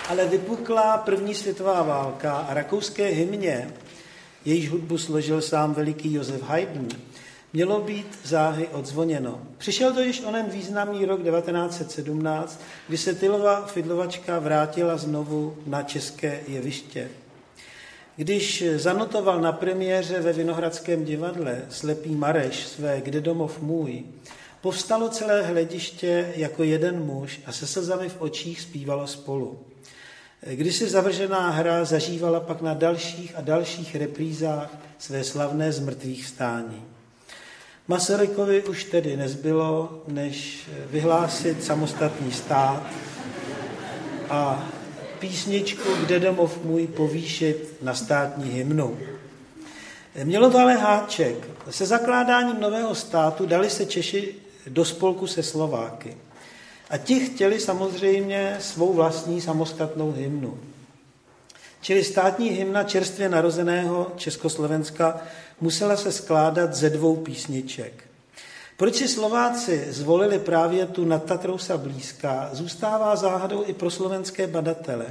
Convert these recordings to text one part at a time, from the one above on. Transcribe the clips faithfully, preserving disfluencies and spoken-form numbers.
ale vypukla první světová válka a rakouské hymně, jejíž hudbu složil sám veliký Josef Haydn, mělo být záhy odzvoněno. Přišel to již onen významný rok devatenáct set sedmnáct, kdy se Tyllova fidlovačka vrátila znovu na české jeviště. Když zanotoval na premiéře ve Vinohradském divadle Slepý Mareš své Kde domov můj, povstalo celé hlediště jako jeden muž a se slzami v očích zpívalo spolu. Kdysi zavržená hra zažívala pak na dalších a dalších reprízách své slavné zmrtvých vstání. Masarykovi už tedy nezbylo, než vyhlásit samostatný stát a písničku Kde domov můj povýšit na státní hymnu. Mělo to ale háček. Se zakládáním nového státu dali se Češi do spolku se Slováky. A ti chtěli samozřejmě svou vlastní samostatnou hymnu. Čili státní hymna čerstvě narozeného Československa musela se skládat ze dvou písniček. Proč si Slováci zvolili právě tu Nad Tatrou sa blízká, zůstává záhadou i pro slovenské badatele.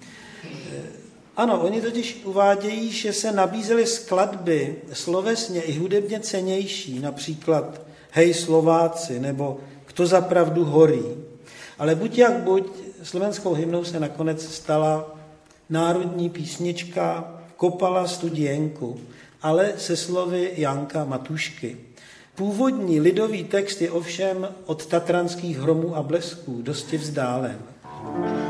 Ano, oni totiž uvádějí, že se nabízely skladby slovesně i hudebně cennější, například Hej Slováci nebo Kto za pravdu horí. Ale buď jak buď, slovenskou hymnou se nakonec stala národní písnička Kopala studienku, ale se slovy Janka Matušky. Původní lidový text je ovšem od tatranských hromů a blesků dosti vzdálen.